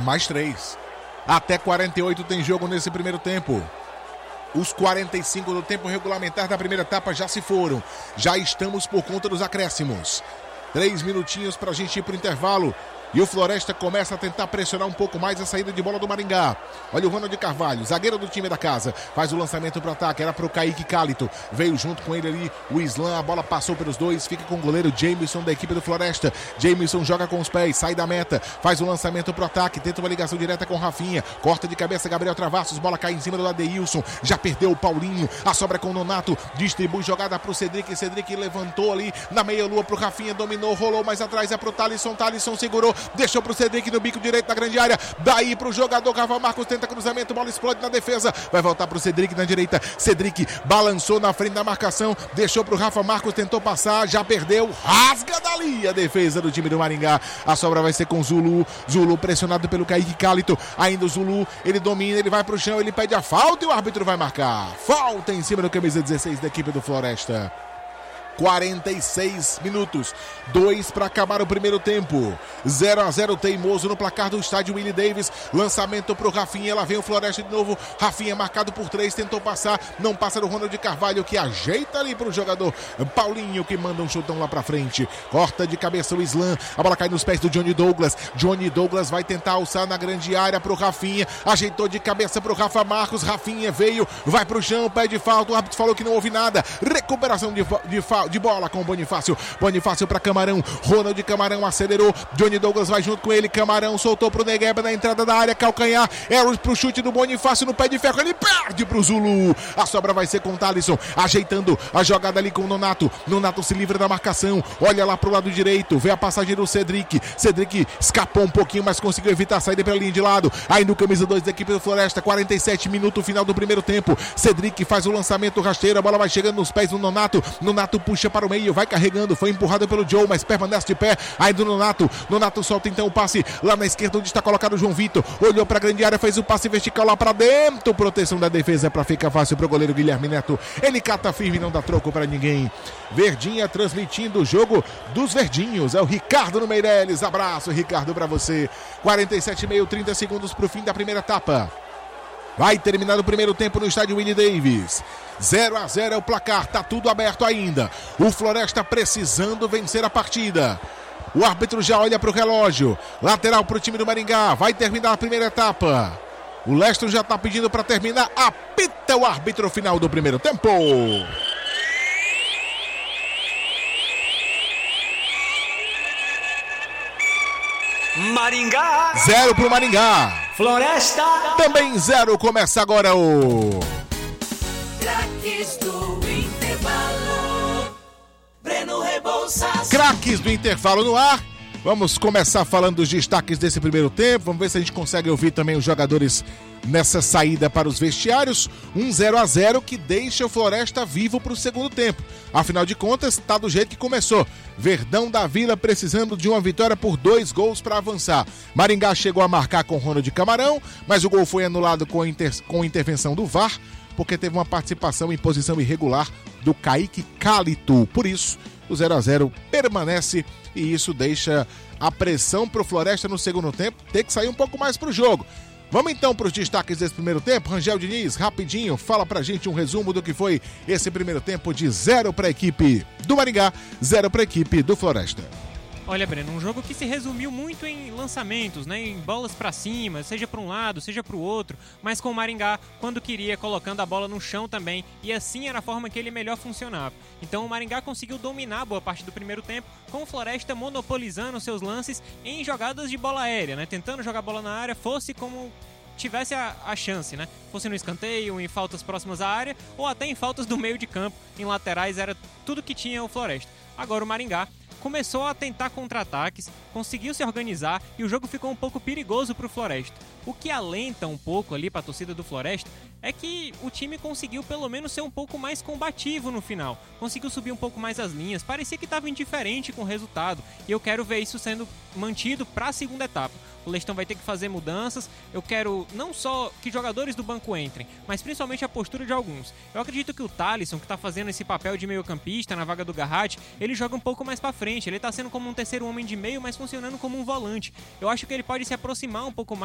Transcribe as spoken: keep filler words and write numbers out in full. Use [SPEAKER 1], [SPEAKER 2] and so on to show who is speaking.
[SPEAKER 1] Mais três. Até quarenta e oito tem jogo nesse primeiro tempo. Os quarenta e cinco do tempo regulamentar da primeira etapa já se foram. Já estamos por conta dos acréscimos. Três minutinhos para a gente ir para o intervalo. E o Floresta começa a tentar pressionar um pouco mais a saída de bola do Maringá. Olha o Ronald Carvalho, zagueiro do time da casa. Faz o lançamento para o ataque, era para o Kaique Cálito. Veio junto com ele ali o Islam, a bola passou pelos dois. Fica com o goleiro Jameson da equipe do Floresta. Jameson joga com os pés, sai da meta. Faz o lançamento para o ataque, tenta uma ligação direta com o Rafinha. Corta de cabeça Gabriel Travassos, bola cai em cima do Adeilson. Já perdeu o Paulinho, a sobra com o Nonato. Distribui jogada para o Cedric. Cedric levantou ali na meia-lua para o Rafinha, dominou, rolou mais atrás, é para o Thalisson. Thalisson segurou. Deixou pro Cedric no bico direito da grande área. Daí pro jogador Rafa Marcos, tenta cruzamento, bola explode na defesa. Vai voltar pro Cedric na direita. Cedric balançou na frente da marcação. Deixou pro Rafa Marcos, tentou passar, já perdeu. Rasga dali a defesa do time do Maringá. A sobra vai ser com o Zulu. Zulu pressionado pelo Kaique Cálito. Ainda o Zulu, ele domina, ele vai pro chão, ele pede a falta e o árbitro vai marcar. Falta em cima do camisa dezesseis da equipe do Floresta. quarenta e seis minutos, dois para acabar o primeiro tempo. zero a zero Teimoso no placar do estádio Willie Davis. Lançamento pro Rafinha, lá vem o Floresta de novo. Rafinha marcado por três, tentou passar, não passa do Ronald Carvalho, que ajeita ali pro jogador Paulinho, que manda um chutão lá pra frente. Corta de cabeça o Islam, a bola cai nos pés do Johnny Douglas. Johnny Douglas vai tentar alçar na grande área pro Rafinha, ajeitou de cabeça pro Rafa Marcos. Rafinha veio, vai pro chão, pede falta, o árbitro falou que não houve nada. Recuperação de, de falta de bola com o Bonifácio. Bonifácio para Camarão. Ronald Camarão acelerou. Johnny Douglas vai junto com ele. Camarão soltou pro Negueba na entrada da área. Calcanhar. É pro chute do Bonifácio no pé de ferro. Ele perde pro Zulu. A sobra vai ser com o Thalisson. Ajeitando a jogada ali com o Nonato. Nonato se livra da marcação. Olha lá pro lado direito. Vê a passagem do Cedric. Cedric escapou um pouquinho, mas conseguiu evitar a saída pela linha de lado. Aí no camisa dois da equipe do Floresta. quarenta e sete minutos, final do primeiro tempo. Cedric faz o lançamento rasteiro. A bola vai chegando nos pés do Nonato. Nonato puxa para o meio, vai carregando, foi empurrado pelo Joe, mas permanece de pé, aí do Nonato, Nonato solta então o passe lá na esquerda, onde está colocado o João Vitor, olhou para a grande área, fez o passe vertical lá para dentro, proteção da defesa para ficar fácil para o goleiro Guilherme Neto, ele cata firme, não dá troco para ninguém. Verdinha transmitindo o jogo dos verdinhos, é o Ricardo no Meireles, abraço Ricardo para você. Quarenta e sete e meio, trinta segundos para o fim da primeira etapa. Vai terminar o primeiro tempo no estádio Willie Davis. zero a zero é o placar, tá tudo aberto ainda. O Floresta precisando vencer a partida. O árbitro já olha para o relógio. Lateral para o time do Maringá. Vai terminar a primeira etapa. O Leston já tá pedindo para terminar. Apita o árbitro final do primeiro tempo.
[SPEAKER 2] Maringá.
[SPEAKER 1] Zero pro Maringá.
[SPEAKER 2] Floresta.
[SPEAKER 1] Também zero. Começa agora o...
[SPEAKER 3] Craques do intervalo. Breno Rebouças.
[SPEAKER 1] Craques do intervalo no ar. Vamos começar falando dos destaques desse primeiro tempo. Vamos ver se a gente consegue ouvir também os jogadores nessa saída para os vestiários. Um zero a zero que deixa o Floresta vivo para o segundo tempo. Afinal de contas, está do jeito que começou. Verdão da Vila precisando de uma vitória por dois gols para avançar. Maringá chegou a marcar com Ronald Camarão, mas o gol foi anulado com, inter... com intervenção do V A R, porque teve uma participação em posição irregular do Kaique Cálito. Por isso, o zero a zero permanece e isso deixa a pressão para o Floresta no segundo tempo ter que sair um pouco mais para o jogo. Vamos então para os destaques desse primeiro tempo. Rangel Diniz, rapidinho, fala pra gente um resumo do que foi esse primeiro tempo de zero para a equipe do Maringá, zero para a equipe do Floresta.
[SPEAKER 4] Olha, Breno, um jogo que se resumiu muito em lançamentos, né, em bolas pra cima, seja para um lado, seja para o outro, mas com o Maringá, quando queria, colocando a bola no chão também, e assim era a forma que ele melhor funcionava. Então o Maringá conseguiu dominar boa parte do primeiro tempo, com o Floresta monopolizando seus lances em jogadas de bola aérea, né, tentando jogar a bola na área, fosse como tivesse a, a chance, né? Fosse no escanteio, em faltas próximas à área, ou até em faltas do meio de campo, em laterais, era tudo que tinha o Floresta. Agora o Maringá começou a tentar contra-ataques, conseguiu se organizar e o jogo ficou um pouco perigoso para o Floresta. O que alenta um pouco ali para a torcida do Floresta é que o time conseguiu pelo menos ser um pouco mais combativo no final. Conseguiu subir um pouco mais as linhas, parecia que estava indiferente com o resultado e eu quero ver isso sendo mantido para a segunda etapa. O Lestão vai ter que fazer mudanças, eu quero não só que jogadores do banco entrem, mas principalmente a postura de alguns. Eu acredito que o Thalisson, que está fazendo esse papel de meio campista na vaga do Garratti, ele joga um pouco mais para frente, ele está sendo como um terceiro homem de meio, mas funcionando como um volante. Eu acho que ele pode se aproximar um pouco mais